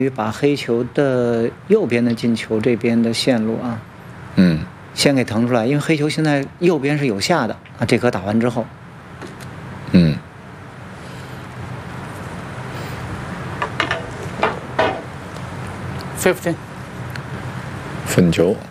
把黑球的右边的进球这边的线路啊，先给腾出来，因为黑球现在右边是有下的啊。这颗打完之后 ，15， 分球。